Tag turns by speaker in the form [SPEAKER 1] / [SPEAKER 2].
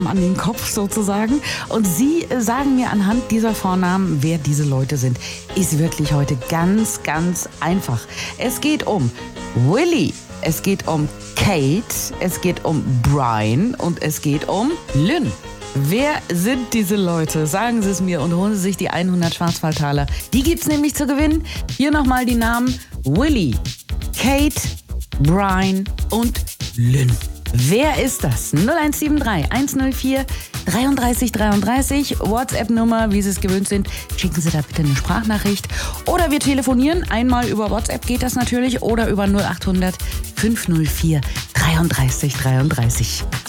[SPEAKER 1] an den Kopf sozusagen. Und Sie sagen mir anhand dieser Vornamen, wer diese Leute sind. Ist wirklich heute ganz, ganz einfach. Es geht um Willie, es geht um Kate, es geht um Brian und es geht um Lynn. Wer sind diese Leute? Sagen Sie es mir und holen Sie sich die 100 Schwarzwaldtaler. Die gibt's nämlich zu gewinnen. Hier nochmal die Namen: Willie, Kate, Brian und Lynn. Wer ist das? 0173 104 33 33, WhatsApp-Nummer, wie Sie es gewöhnt sind. Schicken Sie da bitte eine Sprachnachricht. Oder wir telefonieren. Einmal über WhatsApp geht das natürlich. Oder über 0800 504 33 33.